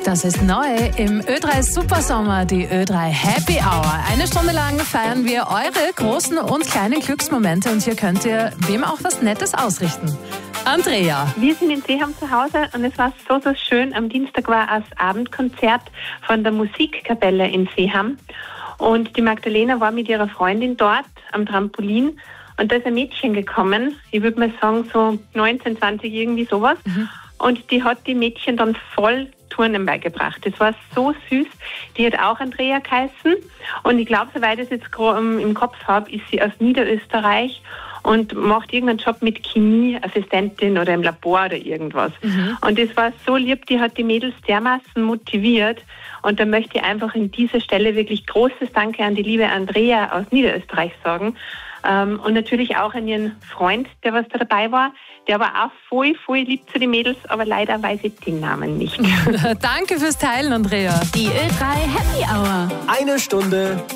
Das ist neu im Ö3 Supersommer, die Ö3 Happy Hour. Eine Stunde lang feiern wir eure großen und kleinen Glücksmomente und hier könnt ihr wem auch was Nettes ausrichten. Andrea. Wir sind in Seeham zu Hause und es war so schön. Am Dienstag war das Abendkonzert von der Musikkapelle in Seeham und die Magdalena war mit ihrer Freundin dort am Trampolin und da ist ein Mädchen gekommen, ich würde mal sagen so 19, 20, irgendwie sowas. Und die hat die Mädchen dann voll Turnen beigebracht. Das war so süß. Die hat auch Andrea geheißen. Und ich glaube, soweit ich es jetzt im Kopf habe, ist sie aus Niederösterreich und macht irgendeinen Job mit Chemieassistentin oder im Labor oder irgendwas. Und das war so lieb, die hat die Mädels dermaßen motiviert. Und da möchte ich einfach an dieser Stelle wirklich großes Danke an die liebe Andrea aus Niederösterreich sagen. Und natürlich auch an ihren Freund, der was da dabei war. Der war auch voll lieb zu den Mädels, aber leider weiß ich den Namen nicht. Danke fürs Teilen, Andrea. Die Ö3 Happy Hour. Eine Stunde